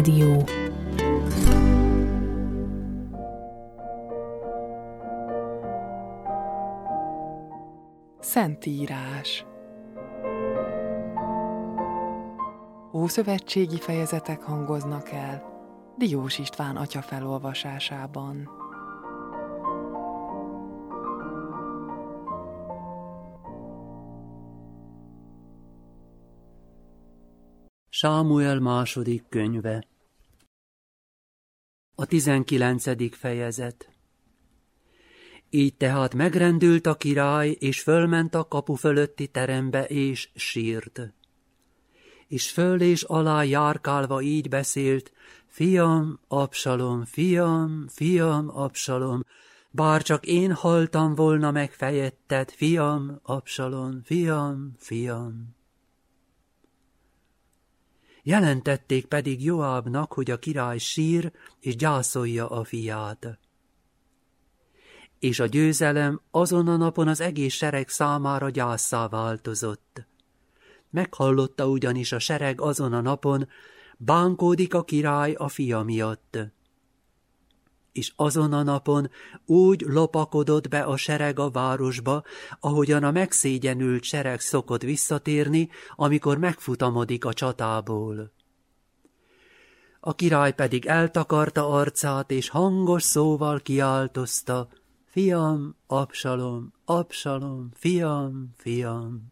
Dió. Szentírás. Ószövetségi fejezetek hangoznak el Diós István atya felolvasásában. Sámuel második könyve. A 19. fejezet. Így tehát megrendült a király, és fölment a kapu fölötti terembe, és sírt. És föl és alá járkálva így beszélt: fiam, Absalom, fiam, fiam, Absalom, bár csak én haltam volna meg fejetted, fiam, Absalom, fiam, fiam. Jelentették pedig Joábnak, hogy a király sír, és gyászolja a fiát. És a győzelem azon a napon az egész sereg számára gyászá változott. Meghallotta ugyanis a sereg azon a napon: bánkódik a király a fia miatt. És azon a napon úgy lopakodott be a sereg a városba, ahogyan a megszégyenült sereg szokott visszatérni, amikor megfutamodik a csatából. A király pedig eltakarta arcát, és hangos szóval kiáltozta: fiam, Absalom, Absalom, fiam, fiam.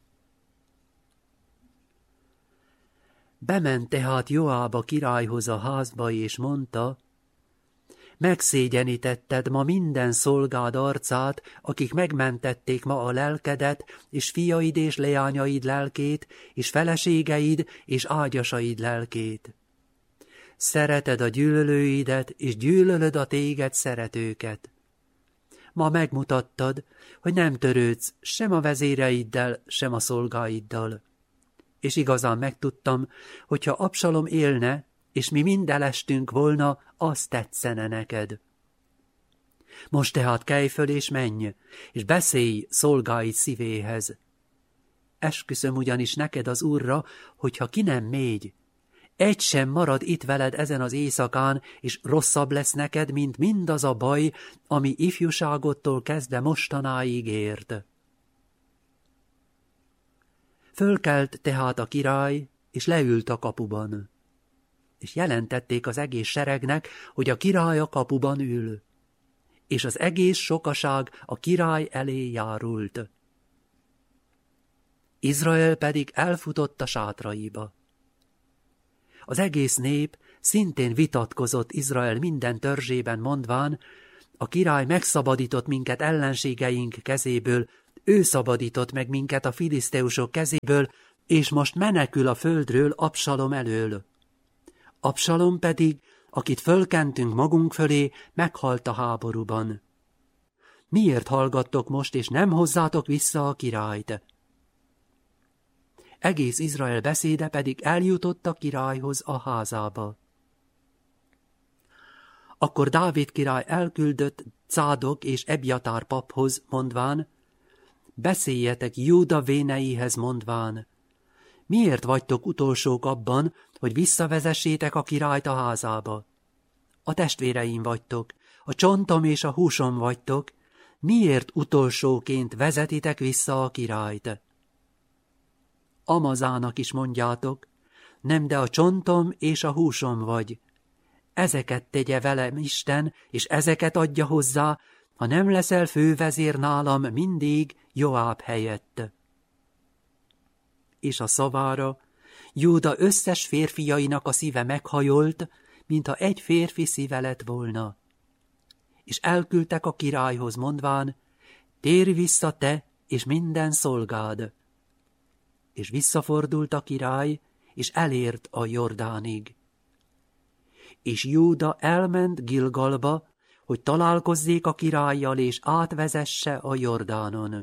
Bement tehát Joáb a királyhoz a házba, és mondta: megszégyenítetted ma minden szolgád arcát, akik megmentették ma a lelkedet, és fiaid és leányaid lelkét, és feleségeid és ágyasaid lelkét. Szereted a gyűlölőidet, és gyűlölöd a téged szeretőket. Ma megmutattad, hogy nem törődsz sem a vezéreiddel, sem a szolgáiddal. És igazán megtudtam, hogyha Absalom élne, és mi mind elestünk volna, az tetszene neked. Most tehát kelj föl és menj, és beszélj szolgáid szívéhez. Esküszöm ugyanis neked az Úrra, hogyha ki nem mégy, egy sem marad itt veled ezen az éjszakán, és rosszabb lesz neked, mint mindaz a baj, ami ifjúságodtól kezdve mostanáig ért. Fölkelt tehát a király, és leült a kapuban. És jelentették az egész seregnek, hogy a király a kapuban ül. És az egész sokaság a király elé járult. Izrael pedig elfutott a sátraiba. Az egész nép szintén vitatkozott Izrael minden törzsében, mondván: a király megszabadított minket ellenségeink kezéből, ő szabadított meg minket a filiszteusok kezéből, és most menekül a földről Absalom elől. Absalom pedig, akit fölkentünk magunk fölé, meghalt a háborúban. Miért hallgattok most, és nem hozzátok vissza a királyt? Egész Izrael beszéde pedig eljutott a királyhoz a házába. Akkor Dávid király elküldött Cádok és Ebjatár paphoz, mondván: beszéljetek Júda véneihez, mondván: miért vagytok utolsók abban, hogy visszavezessétek a királyt a házába? A testvéreim vagytok, a csontom és a húsom vagytok, miért utolsóként vezetitek vissza a királyt? Amazának is mondjátok: nem, de a csontom és a húsom vagy. Ezeket tegye velem Isten, és ezeket adja hozzá, ha nem leszel fővezér nálam mindig Joáb helyett. És a szavára Júda összes férfiainak a szíve meghajolt, mintha egy férfi szíve lett volna. És elküldtek a királyhoz, mondván: térj vissza te és minden szolgád. És visszafordult a király, és elért a Jordánig. És Júda elment Gilgalba, hogy találkozzék a királlyal, és átvezesse a Jordánon.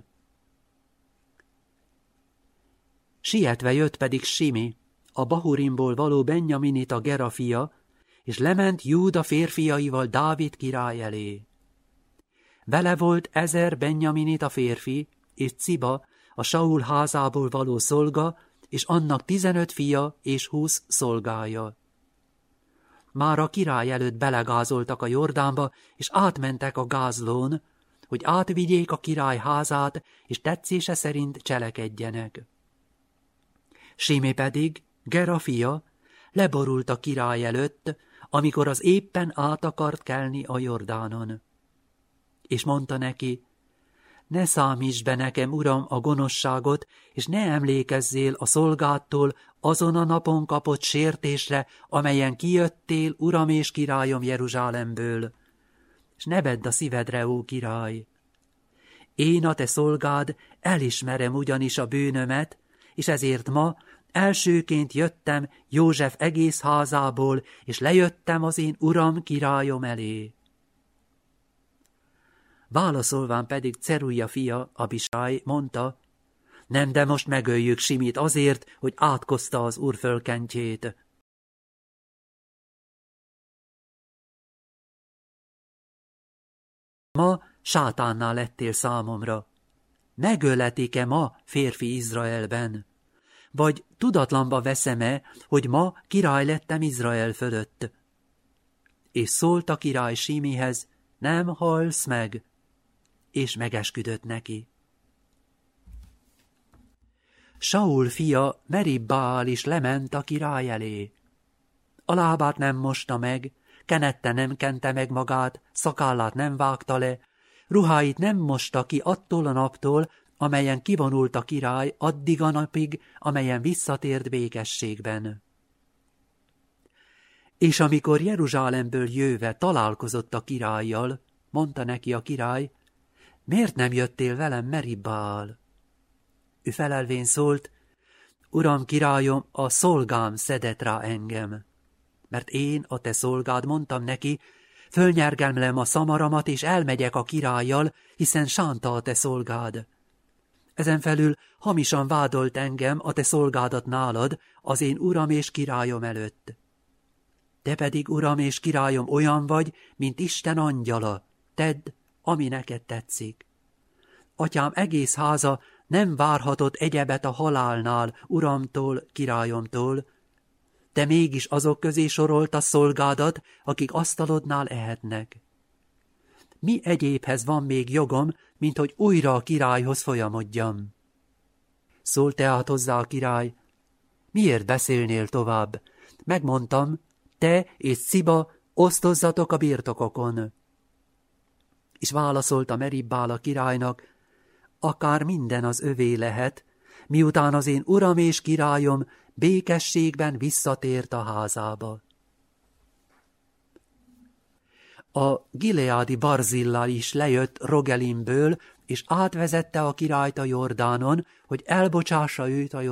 Sietve jött pedig Simi, a Bahurimból való Benjaminita Gera fia, és lement Júda férfiaival Dávid király elé. Vele volt 1000 Benjaminita férfi, és Ciba, a Saul házából való szolga, és annak 15 fia és 20 szolgája. már a király előtt belegázoltak a Jordánba, és átmentek a gázlón, hogy átvigyék a király házát, és tetszése szerint cselekedjenek. Simé pedig, Gera fia, leborult a király előtt, amikor az éppen át akart kelni a Jordánon. És mondta neki, ne számíts be nekem, uram, a gonoszságot, és ne emlékezzél a szolgádtól azon a napon kapott sértésre, amelyen kijöttél, uram és királyom Jeruzsálemből. És ne vedd a szívedre, ó király! Én, a te szolgád, elismerem ugyanis a bűnömet, és ezért ma elsőként jöttem József egész házából, és lejöttem az én uram, királyom elé. Válaszolván pedig Cerúja fia, Abisáj mondta, nem, de most megöljük Simit azért, hogy átkozta az úr fölkentjét. Ma sátánnál lettél számomra. Megöletik-e ma férfi Izraelben? Vagy tudatlanba veszem-e, hogy ma király lettem Izrael fölött? És szólt a király Simihez, nem halsz meg, és megesküdött neki. Saul fia Merib-Baál is lement a király elé. A lábát nem mosta meg, kenette nem kente meg magát, szakállát nem vágta le, ruháit nem mosta ki attól a naptól, amelyen kivonult a király, addig a napig, amelyen visszatért békességben. És amikor Jeruzsálemből jöve találkozott a királlyal, mondta neki a király, miért nem jöttél velem Merib-Baál? Ő felelvén szólt, uram, királyom, a szolgám szedett rá engem. Mert én, a te szolgád, mondtam neki, fölnyergelmlem a szamaramat, és elmegyek a királlyal, hiszen sánta a te szolgád. Ezenfelül hamisan vádolt engem, a te szolgádat nálad, az én uram és királyom előtt. Te pedig, uram és királyom, olyan vagy, mint Isten angyala, tedd, ami neked tetszik. Atyám egész háza nem várhatott egyebet a halálnál, uramtól, királyomtól, de mégis azok közé sorolt a szolgádat, akik asztalodnál ehetnek. Mi egyébhez van még jogom, mint hogy újra a királyhoz folyamodjam? Szólt tehát hozzá a király, miért beszélnél tovább? Megmondtam, te és Sziba osztozzatok a birtokokon. És válaszolt a Merib-Baál a királynak, akár minden az övé lehet, miután az én uram és királyom békességben visszatért a házába. A gileádi Barzillai is lejött Rogelimből, és átvezette a királyt a Jordánon, hogy elbocsássa őt a